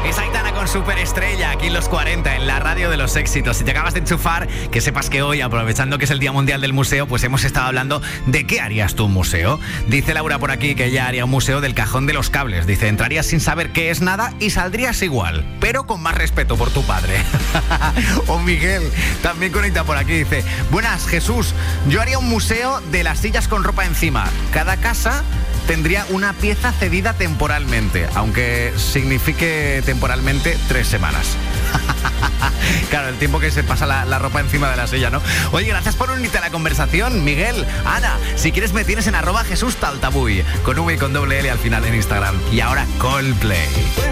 Es Aitana con Superestrella, aquí en los 40, en la radio de los éxitos. Si te acabas de enchufar, que sepas que hoy, aprovechando que es el Día Mundial del Museo, pues hemos estado hablando de qué harías tú un museo. Dice Laura por aquí que ella haría un museo del cajón de los cables. Dice, entrarías sin saber qué es nada y saldrías igual, pero con más respeto por tu padre. O Miguel, también conecta por aquí, dice, buenas, Jesús, yo haría un museo de las sillas con ropa encima. Cada casa tendría una pieza cedida temporalmente, aunque signifique temporalmente 3 semanas. Claro, el tiempo que se pasa la ropa encima de la silla, ¿no? Oye, gracias por unirte a la conversación, Miguel. Ana, si quieres me tienes en @JesúsTaltabuy, con V y con doble L al final en Instagram. Y ahora Coldplay.